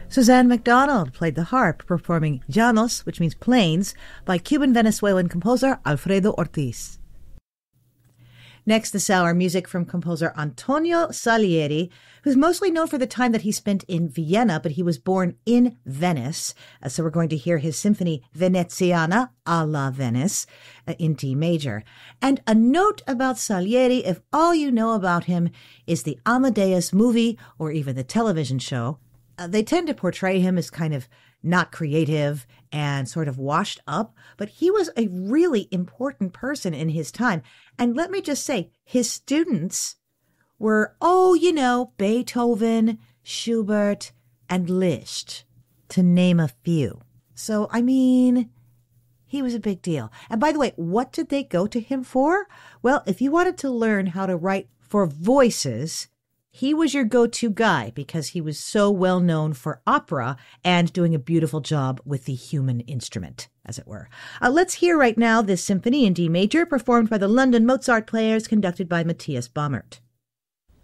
Suzanne MacDonald played the harp, performing Llanos, which means plains, by Cuban-Venezuelan composer Alfredo Ortiz. Next, this hour, music from composer Antonio Salieri, who's mostly known for the time that he spent in Vienna, but he was born in Venice. So we're going to hear his symphony Veneziana a la Venice in D major. And a note about Salieri, if all you know about him is the Amadeus movie or even the television show, they tend to portray him as kind of not creative and sort of washed up, but he was a really important person in his time. And let me just say, his students were, Beethoven, Schubert, and Liszt, to name a few. So, he was a big deal. And by the way, what did they go to him for? Well, if you wanted to learn how to write for voices, he was your go-to guy because he was so well known for opera and doing a beautiful job with the human instrument, as it were. Let's hear right now this symphony in D major performed by the London Mozart Players, conducted by Matthias Baumert.